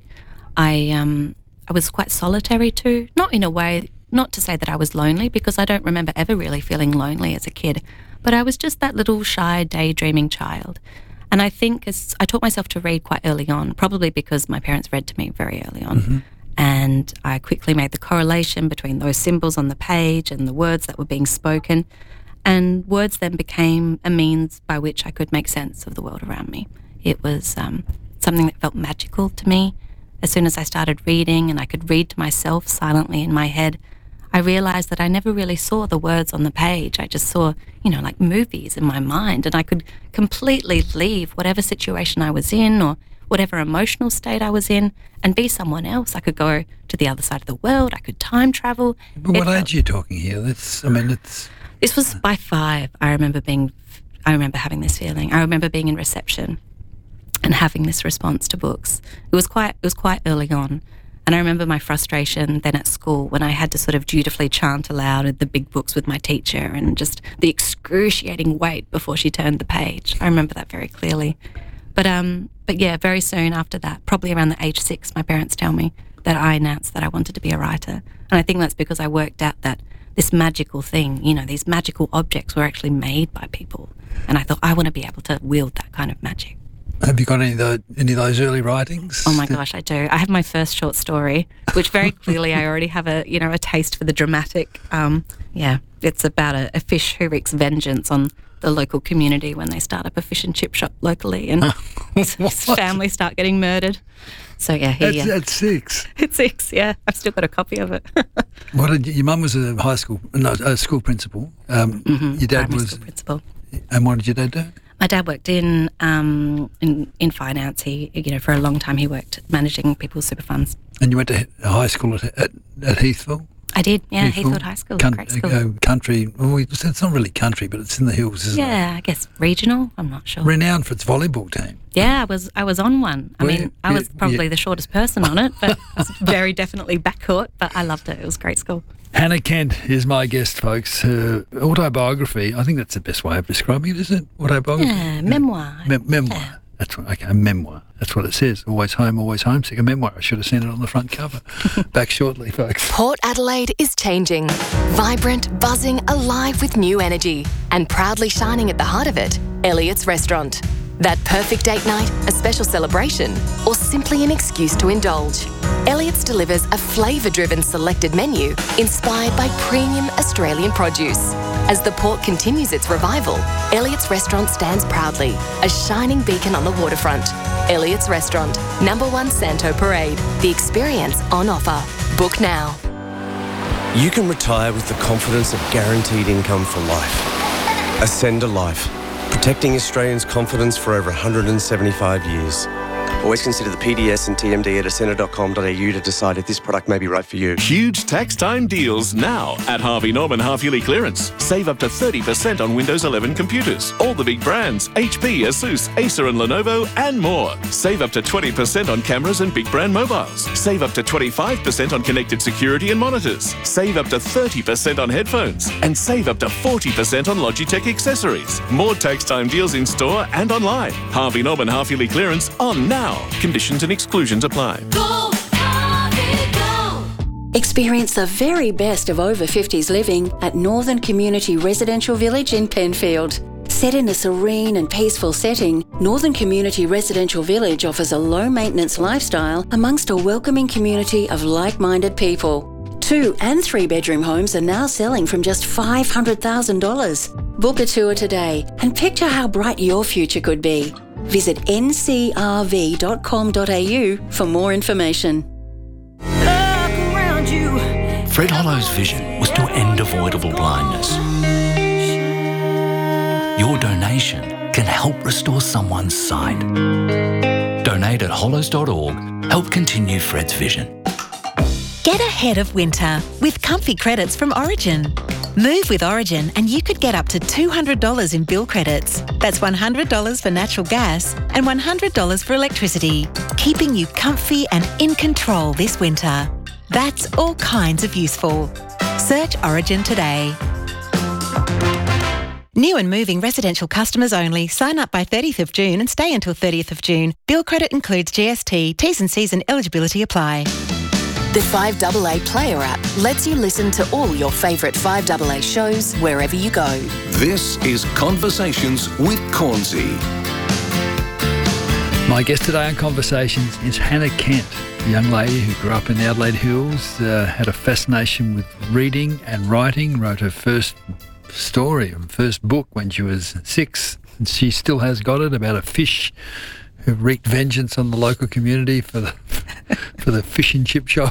I um I was quite solitary too, not in a way, not to say that I was lonely, because I don't remember ever really feeling lonely as a kid, but I was just that little shy, daydreaming child. And I think as I taught myself to read quite early on, probably because my parents read to me very early on. Mm-hmm. And I quickly made the correlation between those symbols on the page and the words that were being spoken. And words then became a means by which I could make sense of the world around me. It was um, something that felt magical to me. As soon as I started reading and I could read to myself silently in my head, I realised that I never really saw the words on the page. I just saw, you know, like movies in my mind, and I could completely leave whatever situation I was in or whatever emotional state I was in and be someone else. I could go to the other side of the world. I could time travel. But what age are you talking here? That's, I mean, it's... This was by five. I remember being, I remember having this feeling. I remember being in reception and having this response to books. It was quite, it was quite early on. And I remember my frustration then at school when I had to sort of dutifully chant aloud the big books with my teacher and just the excruciating wait before she turned the page. I remember that very clearly. But um, but yeah, very soon after that, probably around the age six, my parents tell me that I announced that I wanted to be a writer. And I think that's because I worked out that this magical thing, you know, these magical objects were actually made by people. And I thought, I want to be able to wield that kind of magic. Have you got any of, the, any of those early writings? Oh my gosh, I do. I have my first short story, which very clearly I already have a, you know, a taste for the dramatic. Um, yeah, it's about a, a fish who wreaks vengeance on the local community when they start up a fish and chip shop locally, and his, his family start getting murdered. So yeah, he, That's yeah. at six. At six, yeah. I've still got a copy of it. What did you, your mum was a high school, no, a school principal. Um, mm-hmm, your dad primary was school principal. And what did your dad do? My dad worked in um, in in finance. He, you know, for a long time he worked managing people's super funds. And you went to high school at at, at Heathville? I did, yeah, Heathfield High School, Con- great school. Uh, country, well, it's not really country, but it's in the hills, isn't yeah, it? Yeah, I guess regional, I'm not sure. Renowned for its volleyball team. Yeah, I was I was on one. I Were mean, you? I was Yeah, probably yeah. the shortest person on it, but it was very definitely backcourt, but I loved it. It was a great school. Hannah Kent is my guest, folks. Her autobiography, I think that's the best way of describing it, isn't it? Autobiography? Yeah, memoir. Me- memoir. That's what, okay, a memoir. That's what it says. Always home, always homesick. A memoir. I should have seen it on the front cover. Back shortly, folks. Port Adelaide is changing. Vibrant, buzzing, alive with new energy. And proudly shining at the heart of it, Elliott's Restaurant. That perfect date night, a special celebration, or simply an excuse to indulge. Elliott's delivers a flavour-driven selected menu inspired by premium Australian produce. As the port continues its revival, Elliott's Restaurant stands proudly, a shining beacon on the waterfront. Elliott's Restaurant, number one Santo Parade. The experience on offer. Book now. You can retire with the confidence of guaranteed income for life. Ascend a Life, protecting Australians' confidence for over one hundred seventy-five years. Always consider the P D S and T M D at ascender dot com dot a u to decide if this product may be right for you. Huge tax time deals now at Harvey Norman half-yearly clearance. Save up to thirty percent on Windows eleven computers. All the big brands, H P, Asus, Acer and Lenovo and more. Save up to twenty percent on cameras and big brand mobiles. Save up to twenty-five percent on connected security and monitors. Save up to thirty percent on headphones. And save up to forty percent on Logitech accessories. More tax time deals in store and online. Harvey Norman half-yearly clearance on now. Conditions and exclusions apply. Go, Harvey, go! Experience the very best of over fifties living at Northern Community Residential Village in Penfield. Set in a serene and peaceful setting, Northern Community Residential Village offers a low-maintenance lifestyle amongst a welcoming community of like-minded people. Two and three-bedroom homes are now selling from just five hundred thousand dollars. Book a tour today and picture how bright your future could be. Visit n c r v dot com dot a u for more information. Fred Hollow's vision was to end avoidable blindness. Your donation can help restore someone's sight. Donate at hollows dot org. Help continue Fred's vision. Get ahead of winter with comfy credits from Origin. Move with Origin and you could get up to two hundred dollars in bill credits. That's one hundred dollars for natural gas and one hundred dollars for electricity, keeping you comfy and in control this winter. That's all kinds of useful. Search Origin today. New and moving residential customers only. Sign up by thirtieth of June and stay until thirtieth of June. Bill credit includes G S T. T's and C's and eligibility apply. The five A A Player app lets you listen to all your favourite five A A shows wherever you go. This is Conversations with Cornsey. My guest today on Conversations is Hannah Kent, a young lady who grew up in the Adelaide Hills, uh, had a fascination with reading and writing, wrote her first story, her first book when she was six, and she still has got it, about a fish who wreaked vengeance on the local community for the for the fish and chip shop.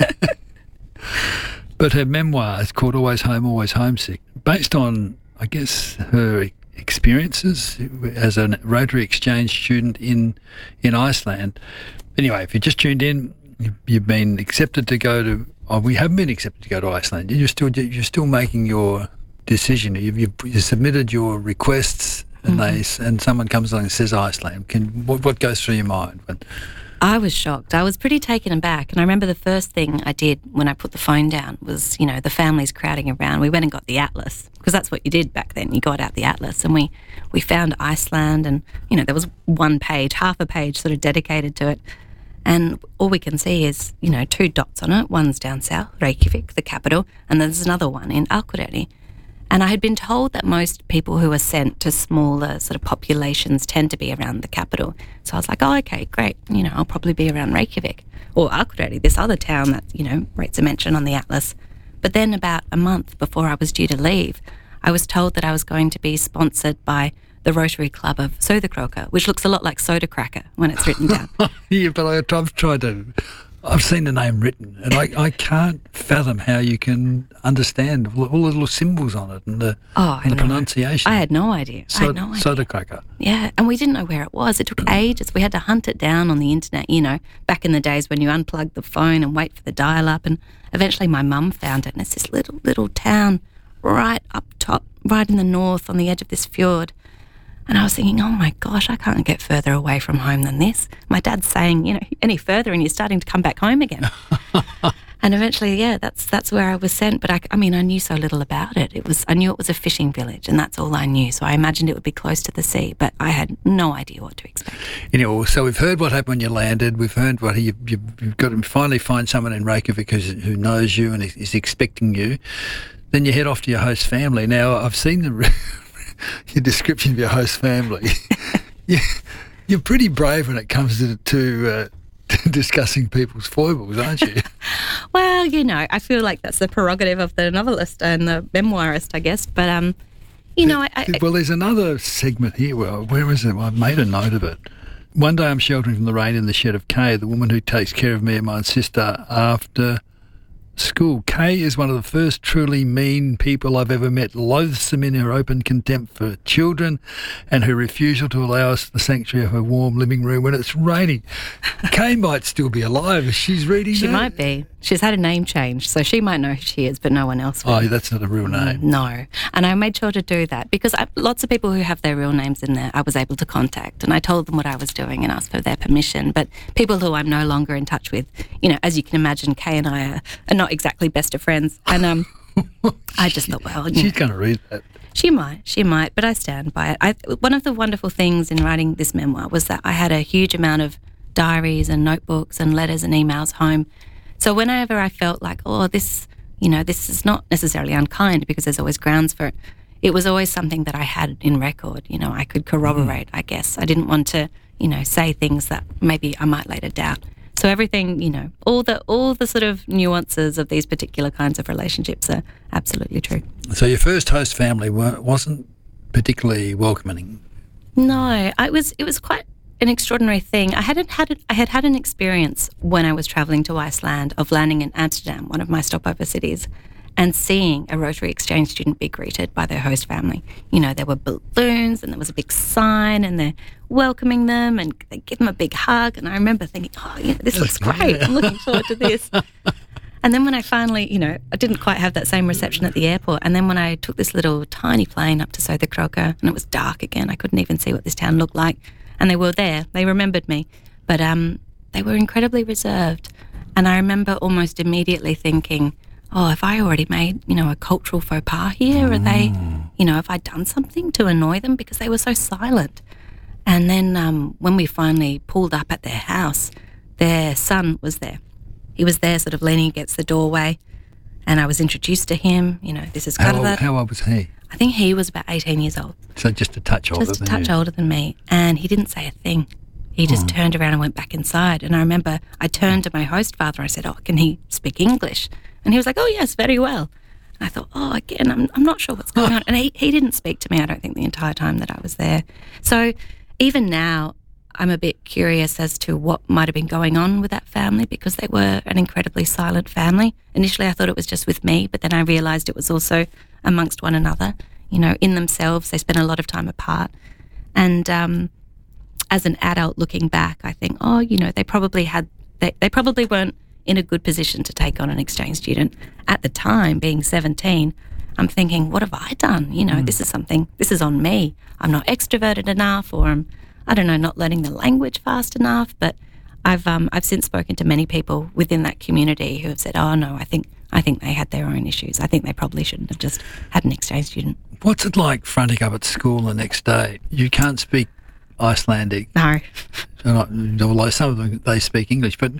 But her memoir is called Always Home, Always Homesick, based on, I guess, her experiences as a Rotary Exchange student in in Iceland. Anyway, if you just tuned in, you've been accepted to go to. Oh, we haven't been accepted to go to Iceland. You're still you're still making your decision. You've, you've you submitted your requests, and mm-hmm. they and someone comes along and says Iceland. Can what, what goes through your mind? But, I was shocked. I was pretty taken aback. And I remember the first thing I did when I put the phone down was, you know, the families crowding around. We went and got the atlas, because that's what you did back then. You got out the atlas, and we, we found Iceland, and, you know, there was one page, half a page sort of dedicated to it. And all we can see is, you know, two dots on it. One's down south, Reykjavik, the capital, and there's another one in Akureyri. And I had been told that most people who are sent to smaller sort of populations tend to be around the capital. So I was like, oh, okay, great. You know, I'll probably be around Reykjavik or Akureyri, this other town that, you know, rates a mention on the atlas. But then about a month before I was due to leave, I was told that I was going to be sponsored by the Rotary Club of Söderkroka, which looks a lot like soda cracker when it's written down. Yeah, but I, I've tried to... I've seen the name written, and I, I can't fathom how you can understand all the little symbols on it and the, oh, and the pronunciation. I had no idea. So, I had no idea. Soda cracker. Yeah, and we didn't know where it was. It took ages. We had to hunt it down on the internet, you know, back in the days when you unplugged the phone and wait for the dial-up, and eventually my mum found it, and it's this little, little town right up top, right in the north on the edge of this fjord. And I was thinking, oh my gosh, I can't get further away from home than this. My dad's saying, you know, any further and you're starting to come back home again. And eventually, yeah, that's that's where I was sent. But I, I mean, I knew so little about it. It was I knew it was a fishing village, and that's all I knew. So I imagined it would be close to the sea, but I had no idea what to expect. Anyway, so we've heard what happened when you landed. We've heard what you, you, you've got to finally find someone in Reykjavik who's, who knows you and is, is expecting you. Then you head off to your host family. Now, I've seen the... your description of your host family. you, you're pretty brave when it comes to, to uh, discussing people's foibles, aren't you? Well, you know, I feel like that's the prerogative of the novelist and the memoirist, I guess. But, um, you know, I, I... Well, there's another segment here. Well, where is it? Well, I've made a note of it. One day I'm sheltering from the rain in the shed of Kay, the woman who takes care of me and my sister after... school. Kay is one of the first truly mean people I've ever met, loathsome in her open contempt for children and her refusal to allow us the sanctuary of her warm living room when it's raining. Kay might still be alive if she's reading She that. might be. She's had a name change, so she might know who she is, but no one else will. Oh, that's not a real name. No. And I made sure to do that because I, lots of people who have their real names in there I was able to contact, and I told them what I was doing and asked for their permission. But people who I'm no longer in touch with, you know, as you can imagine, Kay and I are, are not exactly best of friends. And um, I just thought, well... She's going to read that. She might, she might, but I stand by it. I, one of the wonderful things in writing this memoir was that I had a huge amount of diaries and notebooks and letters and emails home. So whenever I felt like, oh, this, you know, this is not necessarily unkind because there's always grounds for it, it was always something that I had in record, you know, I could corroborate, mm. I guess. I didn't want to, you know, say things that maybe I might later doubt. So everything, you know, all the all the sort of nuances of these particular kinds of relationships are absolutely true. So your first host family wasn't particularly welcoming? No, I was. It was quite an extraordinary thing. I hadn't had it, I had had an experience when I was travelling to Iceland of landing in Amsterdam, one of my stopover cities, and seeing a Rotary Exchange student be greeted by their host family. You know, there were balloons and there was a big sign and they're welcoming them and they give them a big hug. And I remember thinking, oh, you know, this looks great. I'm looking forward to this. And then when I finally, you know, I didn't quite have that same reception at the airport. And then when I took this little tiny plane up to Söderkröka, and it was dark again, I couldn't even see what this town looked like. And they were there. They remembered me. But um, they were incredibly reserved. And I remember almost immediately thinking, oh, have I already made, you know, a cultural faux pas here? Are they, you know, have I done something to annoy them? Because they were so silent. And then um, when we finally pulled up at their house, their son was there. He was there sort of leaning against the doorway, and I was introduced to him. You know, this is How Karla. old, how old was he? I think he was about eighteen years old. So just a touch older Just a than touch you. older than me. And he didn't say a thing. He just Hmm. turned around and went back inside. And I remember I turned to my host father. I said, oh, can he speak English? And he was like, oh, yes, very well. And I thought, oh, again, I'm, I'm not sure what's going on. And he, he didn't speak to me, I don't think, the entire time that I was there. So even now, I'm a bit curious as to what might have been going on with that family, because they were an incredibly silent family. Initially, I thought it was just with me, but then I realised it was also amongst one another. You know, in themselves, they spent a lot of time apart. And um, as an adult looking back, I think, oh, you know, they probably had, they, they probably weren't in a good position to take on an exchange student. At the time, being seventeen, I'm thinking, what have I done? You know, mm. this is something, this is on me. I'm not extroverted enough, or I'm, I don't know, not learning the language fast enough. But I've um, I've since spoken to many people within that community who have said, oh no, I think I think they had their own issues. I think they probably shouldn't have just had an exchange student. What's it like fronting up at school the next day? You can't speak Icelandic. No. Although some of them, they speak English, but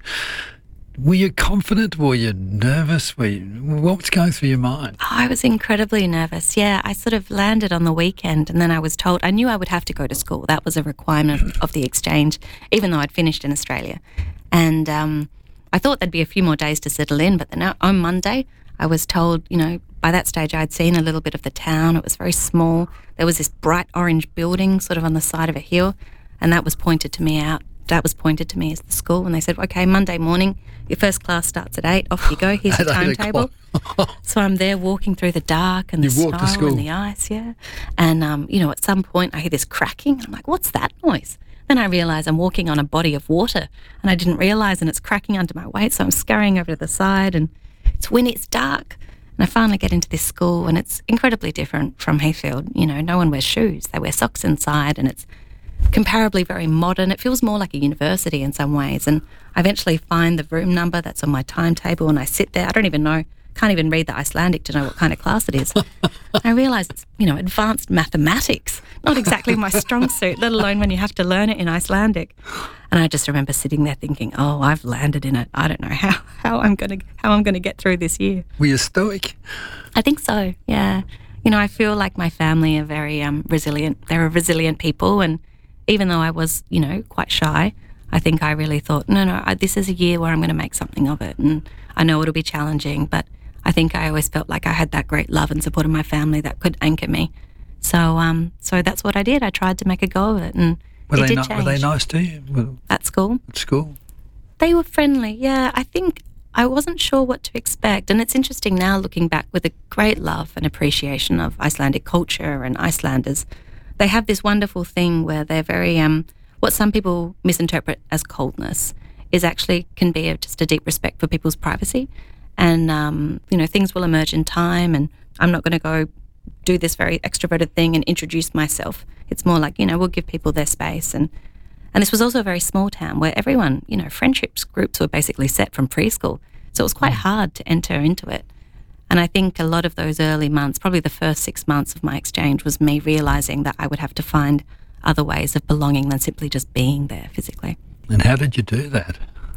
were you confident? Were you nervous? Were you, what was going through your mind? Oh, I was incredibly nervous. Yeah, I sort of landed on the weekend, and then I was told I knew I would have to go to school. That was a requirement of the exchange, even though I'd finished in Australia. And um, I thought there'd be a few more days to settle in, but then on Monday I was told, you know, by that stage I'd seen a little bit of the town. It was very small. There was this bright orange building sort of on the side of a hill, and that was pointed to me out. That was pointed to me as the school, and they said, okay, Monday morning, your first class starts at eight, off you go, here's the timetable. So I'm there walking through the dark and the You walked to snow school. and the ice, yeah. And, um, you know, at some point I hear this cracking. I'm like, what's that noise? Then I realise I'm walking on a body of water, and I didn't realise, and it's cracking under my weight, so I'm scurrying over to the side, and it's when it's dark. And I finally get into this school, and it's incredibly different from Heathfield. You know, no one wears shoes. They wear socks inside, and it's comparably very modern. It feels more like a university in some ways. And I eventually find the room number that's on my timetable, and I sit there. I don't even know, can't even read the Icelandic to know what kind of class it is. I realise it's, you know, advanced mathematics, not exactly my strong suit, let alone when you have to learn it in Icelandic. And I just remember sitting there thinking, oh, I've landed in it. I don't know how, how I'm going to how I'm going to get through this year. Were you stoic? I think so, yeah. You know, I feel like my family are very um, resilient. They're a resilient people, and even though I was, you know, quite shy, I think I really thought, no, no, I, this is a year where I'm going to make something of it. And I know it'll be challenging, but I think I always felt like I had that great love and support of my family that could anchor me. So um, so that's what I did. I tried to make a go of it, and Were it they did not, change. Were they nice to you? Well, At school? At school? They were friendly, yeah. I think I wasn't sure what to expect. And it's interesting now looking back with a great love and appreciation of Icelandic culture and Icelanders. They have this wonderful thing where they're very, um, what some people misinterpret as coldness is actually can be a, just a deep respect for people's privacy. And, um, you know, things will emerge in time, and I'm not going to go do this very extroverted thing and introduce myself. It's more like, you know, we'll give people their space. And And this was also a very small town where everyone, you know, friendships groups were basically set from preschool. So it was quite hard to enter into it. And I think a lot of those early months, probably the first six months of my exchange, was me realising that I would have to find other ways of belonging than simply just being there physically. And how did you do that?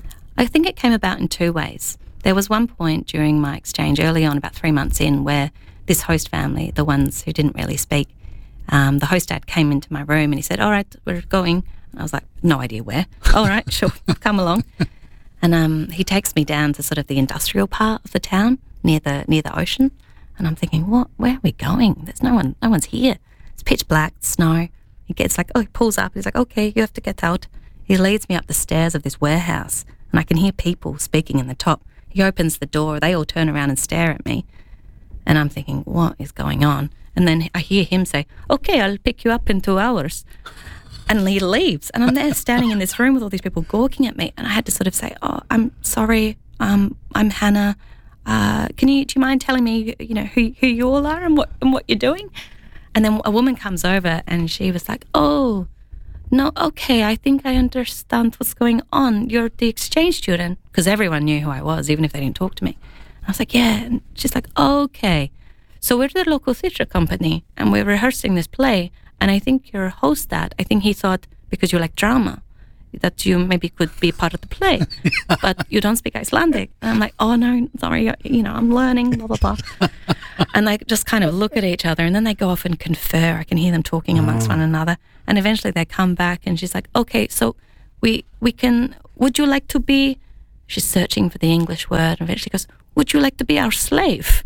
I think it came about in two ways. There was one point during my exchange, early on, about three months in, where this host family, the ones who didn't really speak, um, the host dad came into my room and he said, all right, we're going. I was like, no idea where. All right, sure, come along. And um, he takes me down to sort of the industrial part of the town near the near the ocean. And I'm thinking, what? Where are we going? There's no one. No one's here. It's pitch black, snow. He gets like, oh, he pulls up. He's like, okay, you have to get out. He leads me up the stairs of this warehouse, and I can hear people speaking in the top. He opens the door. They all turn around and stare at me. And I'm thinking, what is going on? And then I hear him say, okay, I'll pick you up in two hours. And he leaves, and I'm there standing in this room with all these people gawking at me, and I had to sort of say, oh, I'm sorry, um, I'm Hannah, uh, can you, do you mind telling me, you know, who, who you all are and what, and what you're doing? And then a woman comes over and she was like, oh, no, okay, I think I understand what's going on. You're the exchange student. Because everyone knew who I was, even if they didn't talk to me. I was like, yeah. And she's like, okay. So we're the local theatre company and we're rehearsing this play. And I think your host that, I think he thought because you like drama, that you maybe could be part of the play, but you don't speak Icelandic. And I'm like, oh no, sorry, you know, I'm learning, blah, blah, blah. And they just kind of look at each other and then they go off and confer. I can hear them talking amongst oh. one another. And eventually they come back and she's like, okay, so we we can, would you like to be, she's searching for the English word and eventually goes, would you like to be our slave?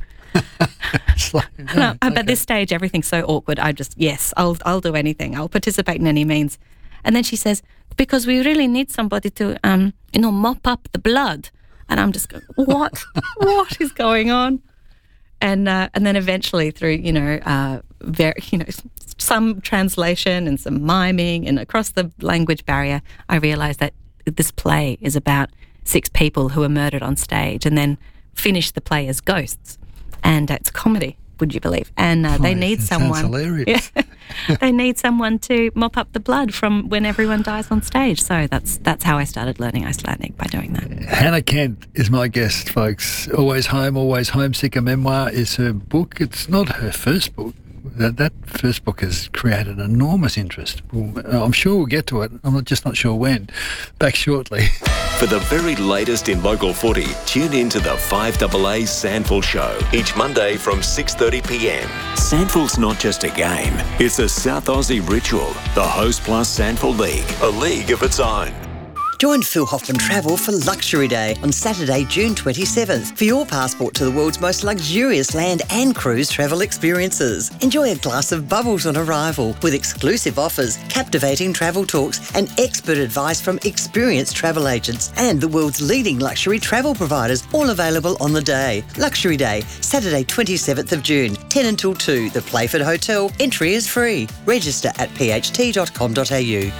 Slave. No, okay. At this stage, everything's so awkward. I just, yes, I'll I'll do anything. I'll participate in any means. And then she says, because we really need somebody to, um, you know, mop up the blood. And I'm just going, what? What is going on? And uh, and then eventually through, you know, uh, very, you know, some translation and some miming and across the language barrier, I realised that this play is about six people who are murdered on stage and then finish the play as ghosts. And uh, it's a comedy, would you believe? And uh, they oh, need someone. Sounds hilarious. Yeah, they need someone to mop up the blood from when everyone dies on stage. So that's that's how I started learning Icelandic, by doing that. Hannah Kent is my guest, folks. Always Home, Always Homesick, a memoir is her book. It's not her first book. That, that first book has created enormous interest. Well, I'm sure we'll get to it. I'm not, just not sure when. Back shortly. For the very latest in local footy, tune in to the five A A Sandful Show each Monday from six thirty p m. Sandful's not just a game, it's a South Aussie ritual. The Host Plus Sandful League, a league of its own. Join Phil Hoffman Travel for Luxury Day on Saturday, June twenty-seventh for your passport to the world's most luxurious land and cruise travel experiences. Enjoy a glass of bubbles on arrival with exclusive offers, captivating travel talks and expert advice from experienced travel agents and the world's leading luxury travel providers, all available on the day. Luxury Day, Saturday twenty-seventh of June, ten until two, the Playford Hotel. Entry is free. Register at p h t dot com dot a u.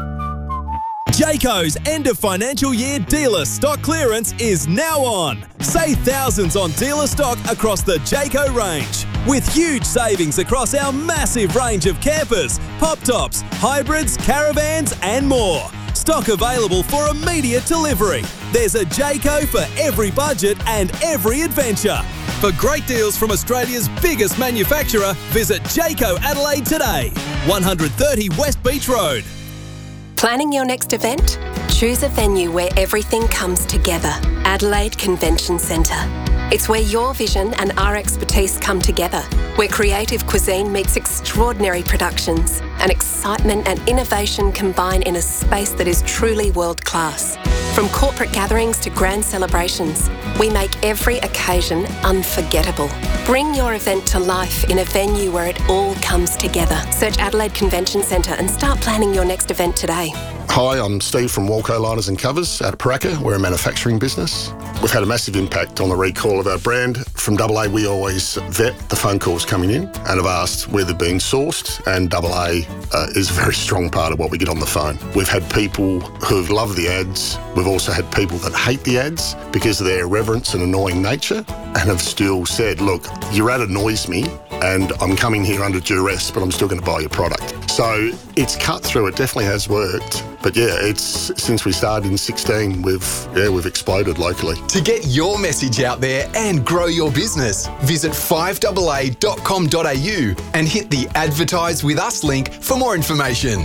Jayco's end of financial year dealer stock clearance is now on. Save thousands on dealer stock across the Jayco range, with huge savings across our massive range of campers, pop tops, hybrids, caravans and more. Stock available for immediate delivery. There's a Jayco for every budget and every adventure. For great deals from Australia's biggest manufacturer, visit Jayco Adelaide today. one thirty West Beach Road. Planning your next event? Choose a venue where everything comes together. Adelaide Convention Centre. It's where your vision and our expertise come together, where creative cuisine meets extraordinary productions, and excitement and innovation combine in a space that is truly world-class. From corporate gatherings to grand celebrations, we make every occasion unforgettable. Bring your event to life in a venue where it all comes together. Search Adelaide Convention Centre and start planning your next event today. Hi, I'm Steve from Walco Liners and Covers out of Paraka. We're a manufacturing business. We've had a massive impact on the recall of our brand. From Double A, we always vet the phone calls coming in and have asked where they've been sourced, and Double A uh, is a very strong part of what we get on the phone. We've had people who've loved the ads. We've also had people that hate the ads because of their irreverence and annoying nature, and have still said, look, your ad annoys me and I'm coming here under duress, but I'm still going to buy your product. So it's cut through. It definitely has worked. But yeah, it's since we started in sixteen, we've yeah we've exploded locally. To get your message out there and grow your business, visit five A A dot com dot a u and hit the Advertise with Us link for more information.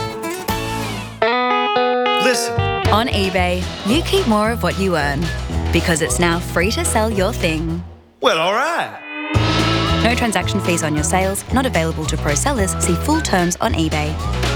Listen. On eBay, you keep more of what you earn because it's now free to sell your thing. Well, all right. No transaction fees on your sales, not available to pro sellers. See full terms on eBay.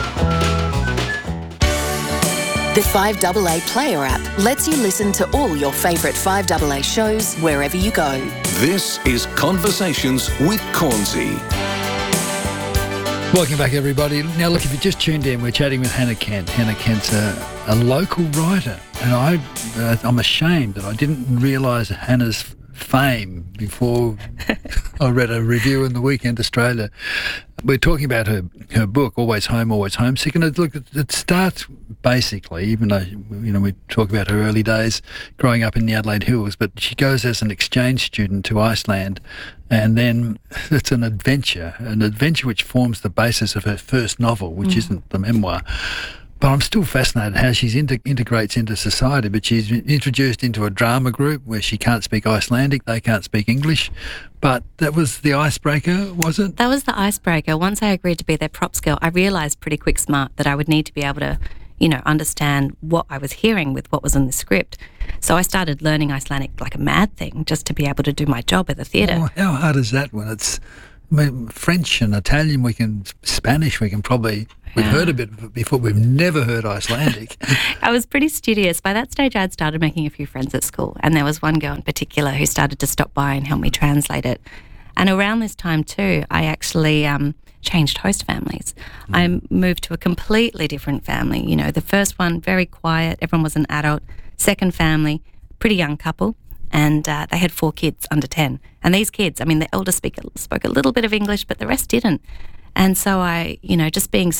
The five A A Player app lets you listen to all your favourite five A A shows wherever you go. This is Conversations with Cornsey. Welcome back, everybody. Now, look, if you just tuned in, we're chatting with Hannah Kent. Hannah Kent's a, a local writer, and I, uh, I'm ashamed that I didn't realise Hannah's fame before I read a review in the Weekend Australia. we're talking about her her book, Always Home, Always Homesick, and it, look, it starts basically, even though, you know, we talk about her early days growing up in the Adelaide Hills, but she goes as an exchange student to Iceland, and then it's an adventure, an adventure which forms the basis of her first novel, which mm. isn't the memoir. But I'm still fascinated how she inter- integrates into society, but she's introduced into a drama group where she can't speak Icelandic, they can't speak English. But that was the icebreaker, was it? That was the icebreaker. Once I agreed to be their props girl, I realised pretty quick smart that I would need to be able to, you know, understand what I was hearing with what was in the script. So I started learning Icelandic like a mad thing just to be able to do my job at the theatre. Oh, how hard is that when it's... I mean, French and Italian, we can, Spanish, we can probably, we've yeah. heard a bit before, we've never heard Icelandic. I was pretty studious. By that stage, I'd started making a few friends at school, and there was one girl in particular who started to stop by and help me translate it. And around this time too, I actually um, changed host families. Mm. I moved to a completely different family. You know, the first one, very quiet, everyone was an adult. Second family, pretty young couple. And uh, they had four kids under ten. And these kids, I mean, the eldest speaker spoke a little bit of English, but the rest didn't. And so I, you know, just being